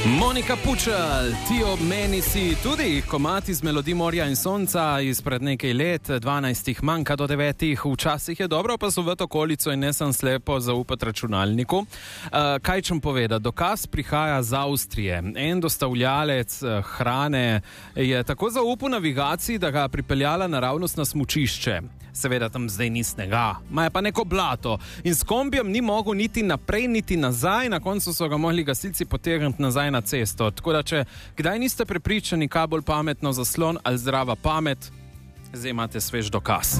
Monika Pučal, ti ob meni si tudi komad iz Melodij morja in sonca izpred nekaj let, 12 manjka do 9, včasih je dobro, pa so v to okolico in ne sem slepo zaupati računalniku. Kaj čem povedati? Dokaz prihaja z Avstrije. En dostavljalec hrane je tako zaupal navigaciji, da ga pripeljala naravnost na smučišče. Seveda tam zdaj ni snega, ma je pa neko blato in s kombijem ni mogel niti naprej, niti nazaj, na koncu so ga mogli gasilci potegniti nazaj na cesto. Tako da, če kdaj niste prepričani, kaj bolj pametno zaslon ali zdrava pamet, zdaj imate svež dokaz.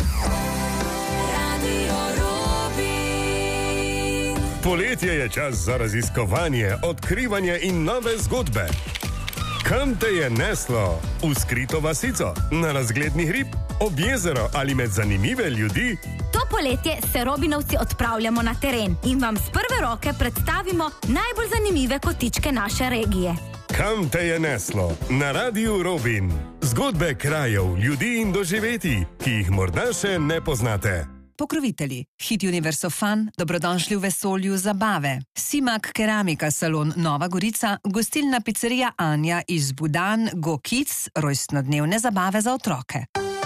Poletje je čas za raziskovanje, odkrivanje in nove zgodbe. Kam te je neslo? V skrito vasico, na razgledni hrib, ob jezero ali med zanimive ljudi? To poletje se Robinovci odpravljamo na teren in vam z prve roke predstavimo najbolj zanimive kotičke naše regije. Kam te je neslo? Na Radiu Robin. Zgodbe krajev, ljudi in doživeti, ki jih morda še ne poznate. Pokrovitelji. Hit Universo Fun, dobrodošli v vesolju zabave. Simak Keramika salon Nova Gorica, gostilna pizzerija Anja iz Budan, Go Kids, rojstnodnevne zabave za otroke.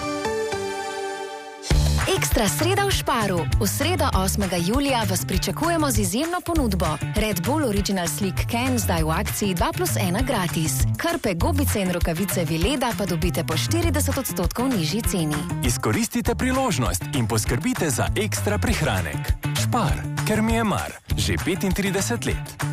Ekstra sreda v Šparu. V sredo 8. julija vas pričakujemo z izjemno ponudbo. Red Bull Original Sleek Can zdaj v akciji 2+1 gratis. Krpe, gobice in rokavice Vileda pa dobite po 40% nižji ceni. Izkoristite priložnost in poskrbite za ekstra prihranek. Špar, ker mi je mar. Že 35 let.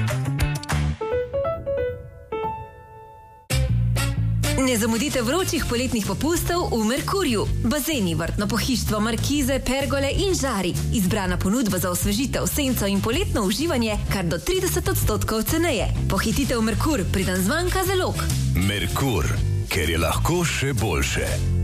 Ne zamudite vročih poletnih popustov v Merkurju. Bazeni, vrtno pohištvo, markize, pergole in žari. Izbrana ponudba za osvežitev, senco in poletno uživanje kar do 30% ceneje. Pohitite v Merkur, preden zmanjka zalog. Merkur, ker je lahko še boljše.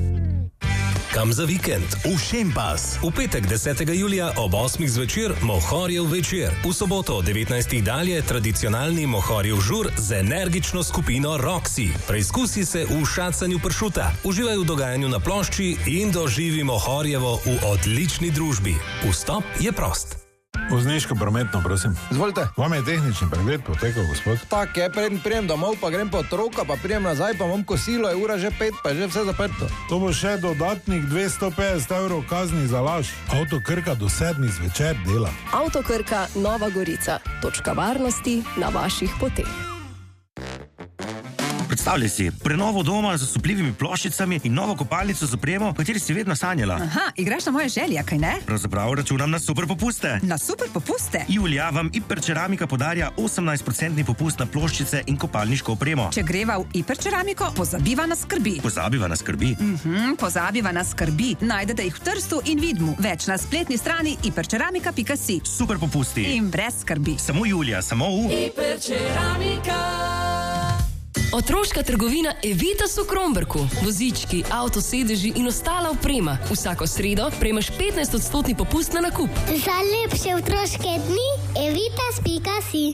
Kam za vikend? V Šempas. V petek 10. julija ob 8. zvečer Mohorjev večer. V soboto 19. dalje tradicionalni Mohorjev žur z energično skupino Roxy. Preizkusi se v šacanju pršuta. Uživaj v dogajanju na plošči in doživi Mohorjevo v odlični družbi. Vstop je prost. Vozniško prometno, prosim. Izvolite. Vam je tehnični pregled potekal, gospod? Tak je, prijem domov, pa grem po otroka, pa prijem nazaj, pa imam kosilo, je ura že 5, pa je že vse zaprto. To bo še dodatnih 250 € kazni za laž. Avto Krka do 7. zvečer dela. Avto Krka Nova Gorica. Točka varnosti na vaših poteh. Predstavljaj si, prenovo doma z osupljivimi ploščicami in novo kopalnico z opremo, v kateri si vedno sanjala. Aha, igraš na moje želje, kaj ne? Pravzaprav računam na super popuste. Na super popuste? Julija vam Hiperceramika podarja 18% popust na ploščice in kopalniško opremo. Če greva v Hiperceramiko, pozabiva na skrbi. Pozabiva na skrbi? Pozabiva na skrbi. Najdete jih v Trstu in Vidmu. Več na spletni strani hiperceramika.si. Super popusti. In brez skrbi. Samo Julija, samo v Hiperceramika. Otroška trgovina Evitas v Kromberku. Vozički, avtosedeži in ostala oprema. Vsako sredo prejmeš 15% popust na nakup. Za lepše otroške dni evitas.si.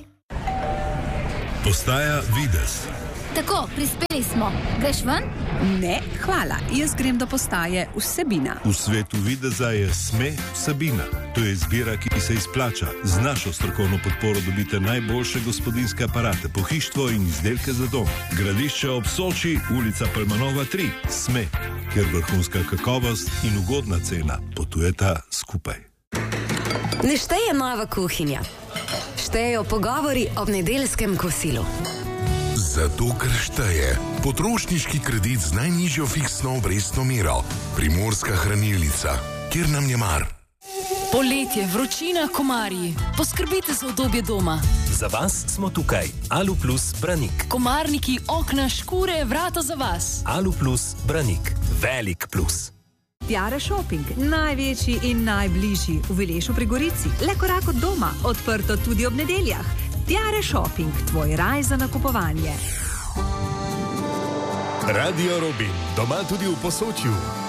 Postaja Vides. Tako, prispeli smo. Greš ven? Ne, hvala. Jaz grem do postaje Vsebina. V svetu Videza je SME Vsebina. To je izbira, ki se izplača. Z našo strokovno podporo dobite najboljše gospodinjske aparate, pohištvo in izdelke za dom. Gradišče ob Soči, ulica Palmanova 3. SME, kjer vrhunska kakovost in ugodna cena potujeta skupaj. Ne šteje nova kuhinja. Štejejo pogovori ob nedeljskem kosilu. Zato, ker šteje potrošniški kredit z najnižjo fiksno obrestno mero. Primorska hranilnica, kjer nam je mar. Poletje, vročina, komarji. Poskrbite za udobje doma. Za vas smo tukaj. Alu Plus Branik. Komarniki, okna, škure, vrata za vas. Alu Plus Branik. Velik plus. Tiare Shopping, največji in najbližji v Vilešu pri Gorici. Le korak od doma, odprto tudi ob nedeljah. Tiare Shopping, tvoj raj za nakupovanje. Radio Robin, doma tudi v Posočju.